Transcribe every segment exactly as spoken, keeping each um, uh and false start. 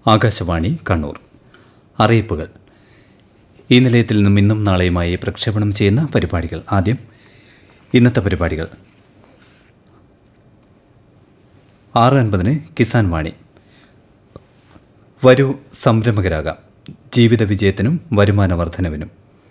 ആകാശവാണി കണ്ണൂർ. അറിയിപ്പുകൾ. ഈ നിലയത്തിൽ നിന്നും ഇന്നും നാളെയുമായി പ്രക്ഷേപണം ചെയ്യുന്ന പരിപാടികൾ. ആദ്യം ഇന്നത്തെ പരിപാടികൾ. ആറ് അൻപതിന് കിസാൻ വാണി. വരൂ സംരംഭകരാകാം, ജീവിത വിജയത്തിനും വരുമാന വർധനവിനും.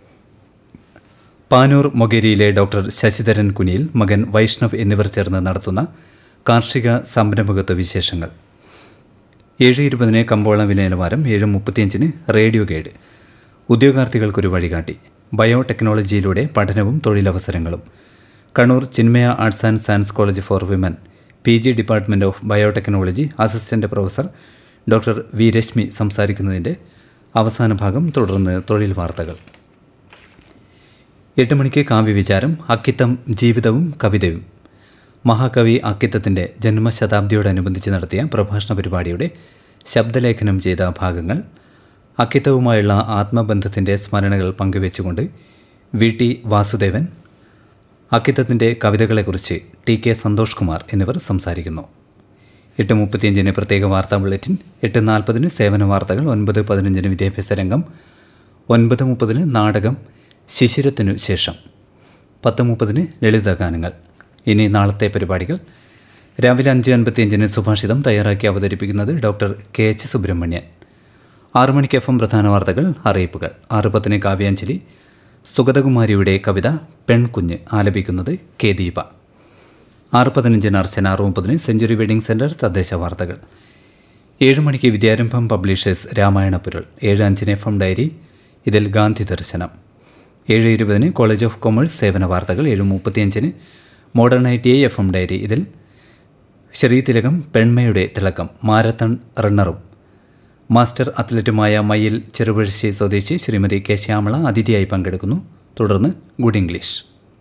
പാനൂർ മൊകേരിയിലെ ഡോക്ടർ ശശിധരൻ കുനിയിൽ, മകൻ വൈഷ്ണവ് എന്നിവർ ചേർന്ന് നടത്തുന്ന കാർഷിക സംരംഭകത്വ വിശേഷങ്ങൾ. ഏഴ് ഇരുപതിന് കമ്പോള വില നിലവാരം. ഏഴ് മുപ്പത്തിയഞ്ചിന് റേഡിയോ ഗൈഡ്, ഉദ്യോഗാർത്ഥികൾക്കൊരു വഴികാട്ടി. ബയോടെക്നോളജിയിലൂടെ പഠനവും തൊഴിലവസരങ്ങളും. Kannur Chinmaya arts and science college for women P G department of biotechnology assistant professor doctor V Rashmi സംസാരിക്കുന്നതിൻ്റെ അവസാന ഭാഗം. തുടർന്ന് തൊഴിൽ വാർത്തകൾ. എട്ട് മണിക്ക് കാവ്യവിചാരം. അക്കിത്തം ജീവിതവും കവിതയും. മഹാകവി അക്കിത്തത്തിൻ്റെ ജന്മശതാബ്ദിയോടനുബന്ധിച്ച് നടത്തിയ പ്രഭാഷണ പരിപാടിയുടെ ശബ്ദലേഖനം ചെയ്ത ഭാഗങ്ങൾ. അക്കിത്തവുമായുള്ള ആത്മബന്ധത്തിൻ്റെ സ്മരണകൾ പങ്കുവെച്ചുകൊണ്ട് V T Vasudevan, അക്കിത്തത്തിൻ്റെ കവിതകളെക്കുറിച്ച് T K Santhosh Kumar എന്നിവർ സംസാരിക്കുന്നു. എട്ട് മുപ്പത്തിയഞ്ചിന് പ്രത്യേക വാർത്താ ബുള്ളറ്റിൻ. എട്ട് നാൽപ്പതിന് സേവന വാർത്തകൾ. ഒൻപത് പതിനഞ്ചിന് വിദ്യാഭ്യാസ രംഗം. ഒൻപത് മുപ്പതിന് നാടകം ശിശിരത്തിനു ശേഷം. പത്ത് മുപ്പതിന് ലളിതഗാനങ്ങൾ. ഇനി നാളത്തെ പരിപാടികൾ. രാവിലെ അഞ്ച് അൻപത്തിയഞ്ചിന് സുഭാഷിതം തയ്യാറാക്കി അവതരിപ്പിക്കുന്നത് ഡോക്ടർ കെ എച്ച് സുബ്രഹ്മണ്യൻ. ആറു മണിക്ക് എഫ് എം പ്രധാന വാർത്തകൾ, അറിയിപ്പുകൾ. ആറ് പത്തിന് കാവ്യാഞ്ജലി. സുഗതകുമാരിയുടെ കവിത പെൺകുഞ്ഞ് ആലപിക്കുന്നത് കെ ദീപ. ആറ് പതിനഞ്ചിന് അർച്ചന. ആറ് മുപ്പതിന് സെഞ്ചുറി വെഡിംഗ് സെൻറ്റർ തദ്ദേശ വാർത്തകൾ. ഏഴ് മണിക്ക് വിദ്യാരംഭം പബ്ലിഷേഴ്സ് രാമായണപുരൾ. ഏഴ് അഞ്ചിന് എഫ് എം ഡയറി, ഇതിൽ ഗാന്ധി ദർശനം. ഏഴ് ഇരുപതിന് കോളേജ് ഓഫ് കൊമേഴ്സ് സേവന വാർത്തകൾ. ഏഴ് മുപ്പത്തിയഞ്ചിന് modern I T I F M diary, ഇതിൽ ശ്രീതിലകം പെൺമയുടെ തിളക്കം മാരത്തൺ റണ്ണറും മാസ്റ്റർ അത്ലറ്റുമായ മയിൽ ചെറുപഴശ്ശി സ്വദേശി ശ്രീമതി കെ ശ്യാമള അതിഥിയായി പങ്കെടുക്കുന്നു. തുടർന്ന് ഗുഡ് ഇംഗ്ലീഷ്.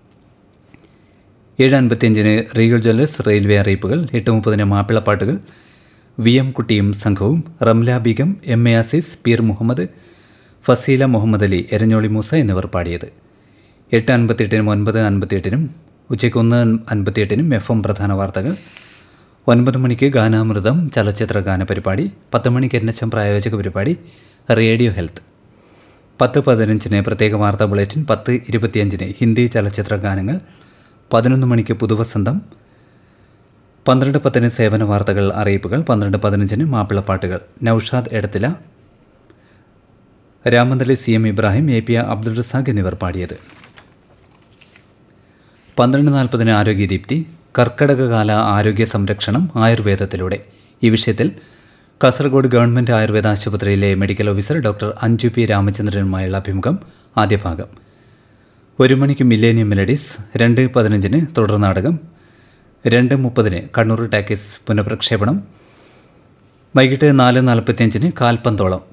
ഏഴ് അൻപത്തിയഞ്ചിന് റീഗൽ ജ്വല്ലേഴ്സ് റെയിൽവേ അറിയിപ്പുകൾ. എട്ട് മുപ്പതിന് മാപ്പിളപ്പാട്ടുകൾ. വി എം കുട്ടിയും സംഘവും. റംല ബീഗം, എം എ അസീസ്, പീർ മുഹമ്മദ്, ഫസീല മുഹമ്മദ് അലി, എരഞ്ഞോളി മൂസ എന്നിവർ പാടിയത്. എട്ട് അൻപത്തിയെട്ടിനും ഒൻപത് അൻപത്തിയെട്ടിനും ഉച്ചയ്ക്ക് ഒന്ന് അൻപത്തിയെട്ടിനും എഫ് എം പ്രധാന വാർത്തകൾ. ഒൻപത് മണിക്ക് ഗാനാമൃതം ചലച്ചിത്ര ഗാന പരിപാടി. പത്ത് മണിക്ക് എൻ എച്ച് എം പ്രായോജക പരിപാടി റേഡിയോ ഹെൽത്ത്. പത്ത് പതിനഞ്ചിന് പ്രത്യേക വാർത്താ ബുള്ളറ്റിൻ. പത്ത് ഇരുപത്തിയഞ്ചിന് ഹിന്ദി ചലച്ചിത്ര ഗാനങ്ങൾ. പതിനൊന്ന് മണിക്ക് പുതുവസന്തം. പന്ത്രണ്ട് പത്തിന് സേവന വാർത്തകൾ, അറിയിപ്പുകൾ. പന്ത്രണ്ട് പതിനഞ്ചിന് മാപ്പിളപ്പാട്ടുകൾ. Naushad എടത്തില, Ramanthali C M Ibrahim, A P Abdul Razak എന്നിവർ പാടിയത്. പന്ത്രണ്ട് നാൽപ്പതിന് ആരോഗ്യദീപ്തി. കർക്കടകകാല ആരോഗ്യ സംരക്ഷണം ആയുർവേദത്തിലൂടെ. ഈ വിഷയത്തിൽ കാസർഗോഡ് ഗവൺമെൻറ് ആയുർവേദ ആശുപത്രിയിലെ medical officer doctor Anju P രാമചന്ദ്രനുമായുള്ള അഭിമുഖം. ആദ്യ ഭാഗം. ഒരു മണിക്ക് മില്ലേനിയം മെലഡീസ്. രണ്ട് പതിനഞ്ചിന് തുടർ നാടകം. രണ്ട് മുപ്പതിന് കണ്ണൂർ ടാക്കീസ് പുനഃപ്രക്ഷേപണം. വൈകിട്ട് നാല് നാൽപ്പത്തിയഞ്ചിന് കാൽപന്തോളം.